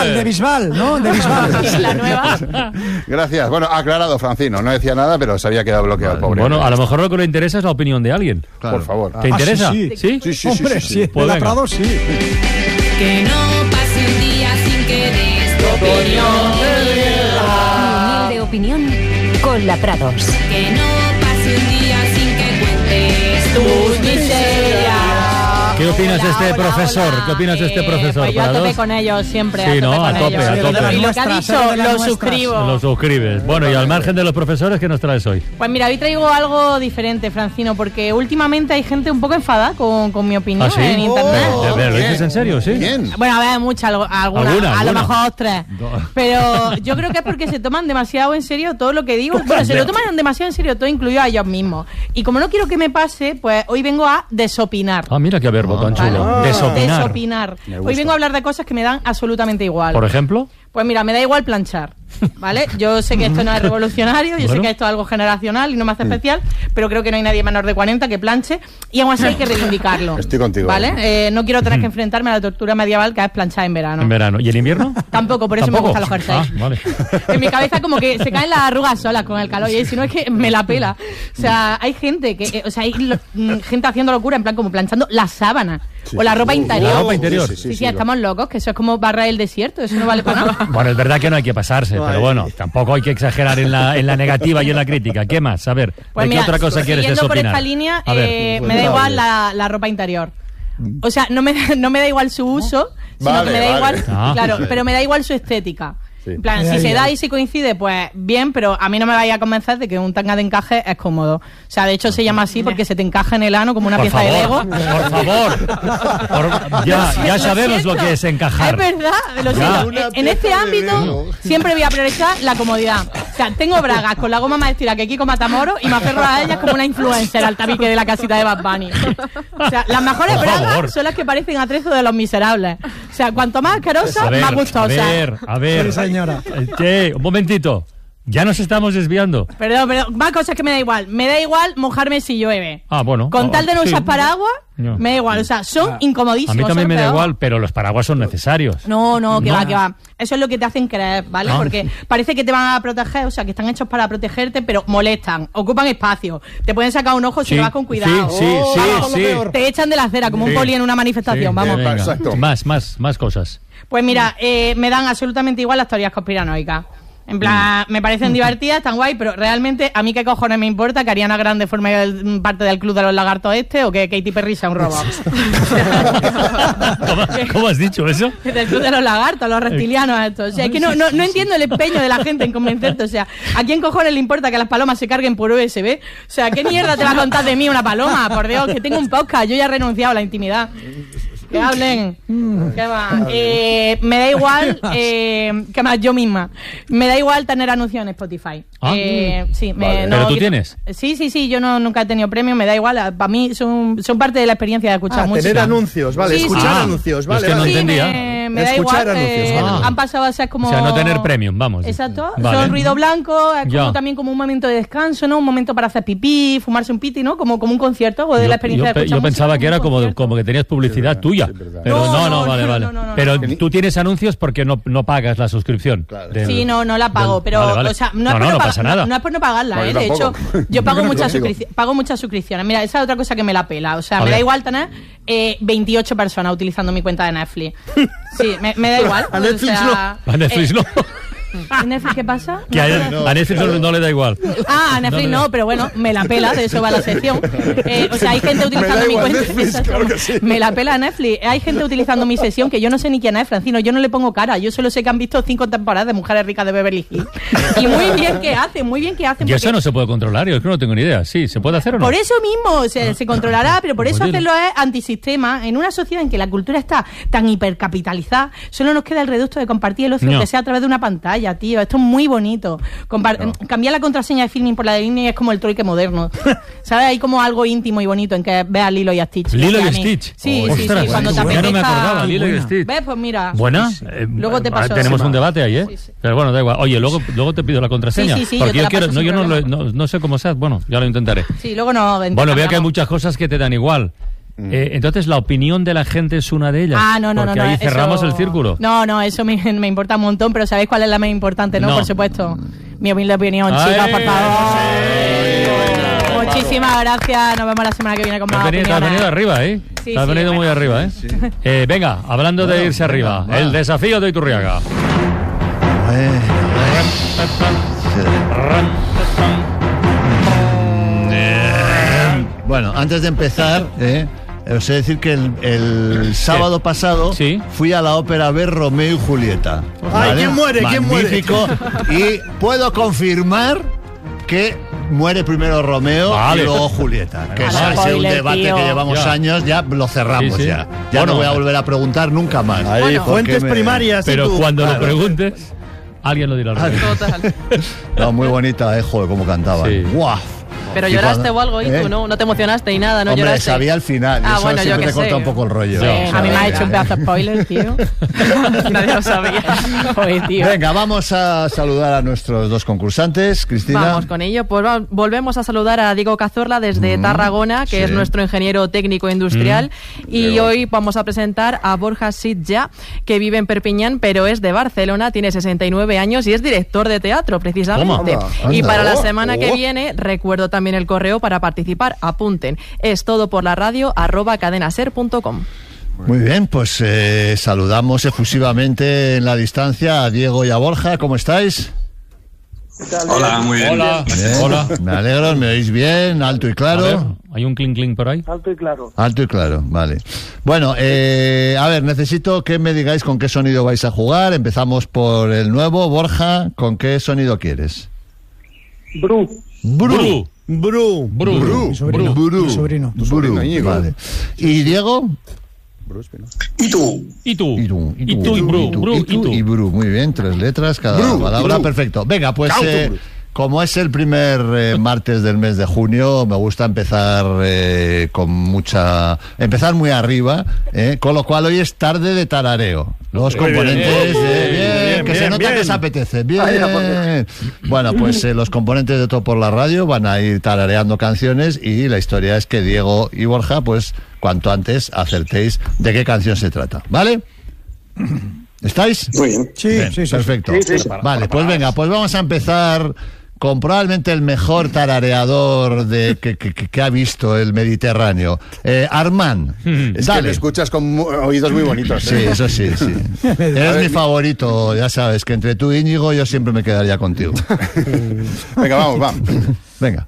de Bisbal, ¿no? De Bisbal. La nueva. Gracias. Bueno, aclarado, Francino. No decía nada, pero se había quedado bloqueado el pobre. Bueno, a lo mejor lo que le interesa es la opinión de alguien. Claro. Por favor. ¿Te interesa? Sí. Sí. Hombre, sí. Pues de la venga. Prado, sí. Que no pase un día sin que des tu opinión. Humilde opinión con la Prados. Que no pase un día sin que cuentes tus miserias. ¿Qué opinas de este profesor? ¿Qué opinas de este profesor? Pues yo a para tope dos? con ellos siempre. Sí, ¿no? A tope, ellos. a tope. Y lo que ha dicho, de las lo nuestras. suscribo. Lo suscribes. Bueno, y al margen de los profesores, ¿qué nos traes hoy? Pues mira, hoy traigo algo diferente, Francino, porque últimamente hay gente un poco enfadada con mi opinión ¿Ah, sí? en internet. ¿Lo dices en serio? ¿Sí? ¿Quién? Bueno, a ver, muchas, alguna, ¿Alguna? a lo mejor 3. No. Pero yo creo que es porque se toman demasiado en serio todo lo que digo. Bueno, se lo toman demasiado en serio todo, incluido a ellos mismos. Y como no quiero que me pase, pues hoy vengo a desopinar. Ah, mira qué verbo tan chulo. ¿Vale? Desopinar. Desopinar. Me Hoy gusta. vengo a hablar de cosas que me dan absolutamente igual. Por ejemplo. Pues mira, me da igual planchar, ¿vale? Yo sé que esto no es revolucionario, yo sé Bueno. que esto es algo generacional y no me hace especial, pero creo que no hay nadie menor de 40 que planche y aún así hay que reivindicarlo. Estoy contigo. ¿Vale? No quiero tener que enfrentarme a la tortura medieval que es planchar en verano. En verano. ¿Y en invierno? Tampoco, por eso ¿Tampoco? me gustan los jerseys. Ah, vale. En mi cabeza como que se caen las arrugas solas con el calor y si no es que me la pela. O sea, hay gente que, gente haciendo locura en plan como planchando la sábana o la ropa interior. La ropa interior. Sí, estamos locos, que eso es como barra el desierto, eso no vale para nada. Bueno, es verdad que no hay que pasarse, pero bueno, tampoco hay que exagerar en la negativa y en la crítica. ¿Qué más? A ver, Pues ¿de mira, qué otra cosa quieres siguiendo por desopinar? esta línea, A ver. me da igual la ropa interior. O sea, no me da igual su uso, sino Vale, que me da vale. igual, Ah. claro, pero me da igual su estética. Sí. En plan, Ya, si se ya. da y si coincide, pues bien, pero a mí no me vaya a convencer de que un tanga de encaje es cómodo. O sea, de hecho se llama así porque se te encaja en el ano como una Por pieza de Lego. favor. Ya sabemos lo que es encajar. Es verdad, lo Ya. siento. En este ámbito siempre voy a priorizar la comodidad. O sea, tengo bragas con la goma más estira que Kiko Matamoros y me aferro a ellas como una influencer al tabique de la casita de Bad Bunny. O sea, las mejores Por bragas favor. son las que parecen atrezo de Los Miserables. O sea, cuanto más asquerosa, más gustosa. A ver. Sí, señora. Un momentito. Ya nos estamos desviando. Perdón, más cosas que me da igual. Me da igual mojarme si llueve. Ah, bueno. Con tal de no Sí. usar paraguas, No. me da igual. O sea, son incomodísimos. A mí también son me da peor. igual, pero los paraguas son necesarios. No, que No. va. Eso es lo que te hacen creer, ¿vale? Ah. Porque parece que te van a proteger, o sea, que están hechos para protegerte, pero molestan, ocupan espacio. Te pueden sacar un ojo si Sí, no vas con cuidado. sí, sí. Te echan de la acera como Sí. un poli en una manifestación, Sí, vamos. venga. Exacto. Más cosas. Pues mira, me dan absolutamente igual las teorías conspiranoicas. En plan, me parecen divertidas, están guay, pero realmente a mí qué cojones me importa que Ariana Grande forme parte del club de los lagartos o que Katy Perry sea un robot. ¿Cómo has dicho eso? Del club de los lagartos, los reptilianos estos. O sea, es que no entiendo el empeño de la gente en convencerte. O sea, ¿a quién cojones le importa que las palomas se carguen por USB? O sea, ¿qué mierda te va a contar de mí una paloma? Por Dios, que tengo un podcast, yo ya he renunciado a la intimidad. Que hablen. ¿Qué más? Me da igual, ¿qué más? Yo misma. Me da igual tener anuncios en Spotify. Ah. Sí, Vale. ¿Pero tú tienes? Sí, yo nunca he tenido premio, me da igual. Para mí son parte de la experiencia de escuchar música. Tener anuncios, vale, Sí, escuchar sí. anuncios, Es vale, que no vale. entendía. Me da Escuchar igual. anuncios, vale. Han pasado a ser como... O sea, no tener premium, vamos. Exacto. Vale. Son ruido blanco, es Ya. como también como un momento de descanso, ¿no? Un momento para hacer pipí, fumarse un piti, ¿no? Como un concierto o de la experiencia de escuchar Yo pensaba música, que era un concierto. como que tenías publicidad tuya. verdad. Pero No, vale. no. Pero tú tienes anuncios porque no pagas la suscripción. del- Sí, no la pago, pero, Vale. o sea, no No, es por no pagar- pasa nada. No es por no pagarla, Vale, De hecho, tampoco. yo pago Contigo. muchas suscripciones. Mira, esa es otra cosa que me la pela. O sea, A me da ver. igual tener 28 personas utilizando mi cuenta de Netflix. Sí, me da igual. A Netflix o sea, A Netflix no. ¿y Netflix qué pasa? Que a Netflix no le da igual. Ah, a Netflix no, pero bueno, me la pela, de eso va la sección. O sea, hay gente utilizando mi igual cuenta. Netflix, Exacto. claro que sí. Me la pela Netflix. Hay gente utilizando mi sesión que yo no sé ni quién es, Francino. Yo no le pongo cara. Yo solo sé que han visto 5 temporadas de Mujeres Ricas de Beverly Hills. Y muy bien que hacen, muy bien que hacen. Y eso porque- no se puede controlar, yo es que no tengo ni idea. Sí, ¿se puede hacer o no? Por eso mismo se controlará, pero por eso Pues hacerlo es antisistema. En una sociedad en que la cultura está tan hipercapitalizada, solo nos queda el reducto de compartir el ocio, No. que sea a través de una pantalla, tío. Esto es muy bonito. Cambiar la contraseña de Filmin por la de Disney es como el trueque moderno. ¿Sabes? Hay como algo íntimo y bonito en que veas Lilo y Stitch. Lilo y Yanni. Stitch. Sí, Ostras, cuando te ya no me apetezca- acordaba, Lilo y Buena. Stitch. ¿Ves? Pues mira. ¿Buena? Luego te paso. Tenemos Sí, un debate ahí, ¿eh? Sí. Pero bueno, da igual. Oye, luego te pido la contraseña. Sí, porque yo te la quiero, paso sin yo problema. no sé cómo sea. Bueno, ya lo intentaré. Sí, luego no. Bueno, veo que hay muchas cosas que te dan igual. Entonces, ¿la opinión de la gente es una de ellas? No. Porque ahí cerramos eso... el círculo. No, eso me importa un montón, pero ¿sabéis cuál es la más importante, no? Por supuesto. Mi humilde opinión, chicas, por favor. Muchísimas gracias. Nos vemos la semana que viene con más opiniones. Te has venido arriba, ¿eh? Sí, te has venido muy arriba, ¿eh? Sí. Venga, hablando de irse arriba, el desafío de Iturriaga. Bueno, antes de empezar, os he de decir que el sábado pasado fui a la ópera a ver Romeo y Julieta. ¿Vale? Ay, ¿quién muere? Magnífico. Y puedo confirmar que muere primero Romeo y luego Julieta. Que es un debate que llevamos años, ya lo cerramos ya. Ya no voy a volver a preguntar nunca más. Ahí, fuentes primarias. Pero cuando lo preguntes, alguien lo dirá. Total. No, muy bonita, joder, cómo cantaba. Sí. ¡Guau! Pero lloraste o algo, ¿y tú no? No te emocionaste y nada, no Hombre, lloraste. sabía al final. Ah, eso bueno, siempre yo te corta un poco el rollo. Sí, a mí me ha hecho un pedazo de spoiler, tío. Nadie lo sabía. Joder, tío. Venga, vamos a saludar a nuestros dos concursantes. Cristina. Vamos con ello. Pues volvemos a saludar a Diego Cazorla desde Tarragona, que es nuestro ingeniero técnico industrial. Y hoy vamos a presentar a Borja Sitja, que vive en Perpiñán, pero es de Barcelona, tiene 69 años y es director de teatro, precisamente. Y para la semana que viene, recuerdo también el correo para participar. Apunten. Es todo por la radio @cadenaser.com. Muy bien, pues saludamos efusivamente en la distancia a Diego y a Borja. ¿Cómo estáis? Hola, muy bien. Hola. Me alegro, me oís bien, alto y claro. Ver, ¿hay un clink por ahí? Alto y claro. Alto y claro, vale. Bueno, a ver, necesito que me digáis con qué sonido vais a jugar. Empezamos por el nuevo. Borja, ¿con qué sonido quieres? Bru. Mi sobrino. Vale. ¿Y Diego? ¿Y tú? Y tú y Bru. Muy bien, 3 letras cada palabra. Perfecto. Venga, pues como es el primer martes del mes de junio, me gusta empezar empezar muy arriba, con lo cual hoy es tarde de tarareo. Los componentes, que se nota que os apetece. Bien. Bueno, pues los componentes de Todo por la Radio van a ir tarareando canciones y la historia es que Diego y Borja, pues cuanto antes acertéis de qué canción se trata, ¿vale? ¿Estáis? Muy bien. Sí, perfecto. Sí. Vale, pues venga, pues vamos a empezar con probablemente el mejor tarareador que ha visto el Mediterráneo. Armand, es que me escuchas con oídos muy bonitos. Sí, eso sí. Eres mi favorito, ya sabes, que entre tú y Íñigo yo siempre me quedaría contigo. Venga, vamos. Venga.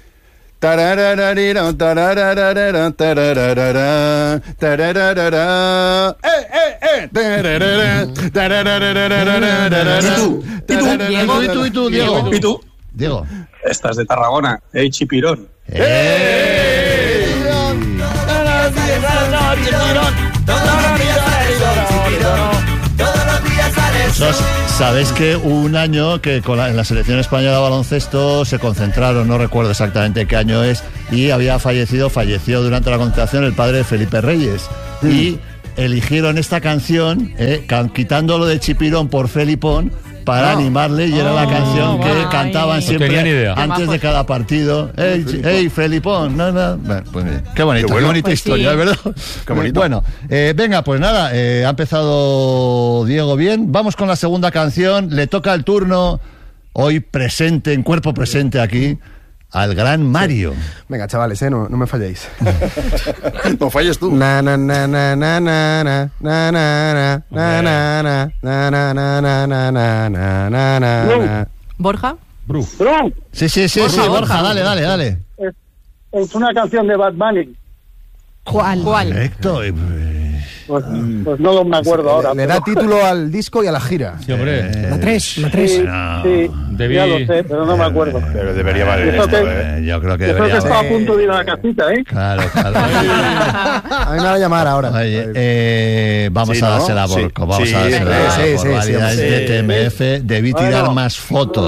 ¿Y tú, Diego? ¿Y tú? Diego. Estás de Tarragona, Chipirón. Sabéis que hubo un año que en la selección española de baloncesto se concentraron, no recuerdo exactamente qué año es, y falleció durante la concentración el padre de Felipe Reyes. Y eligieron esta canción, quitándolo de Chipirón por Felipón, para animarle, y era la canción que cantaban siempre antes de cada partido. ¡Ey, Felipón! No. Bueno, pues qué bonita historia, ¿verdad? Qué bonito. Bueno, venga, pues nada, ha empezado Diego bien. Vamos con la segunda canción. Le toca el turno, hoy presente, en cuerpo presente aquí, al gran Mario. Venga, chavales, no me falléis. No falles tú. ¿Borja? Sí, Borja, dale. Es una canción de Bad Bunny. ¿Cuál? Correcto. Pues no me acuerdo ahora. Le da título al disco y a la gira. Sí, hombre. La 3. Sí, ya lo sé, pero no me acuerdo. Pero debería valer esto, Yo creo que Yo creo debería. que estaba a punto de ir a la casita, Claro. A mí me va a llamar ahora. Oye, vamos a dársela por Sí, variedades de TMF. Debí tirar más fotos.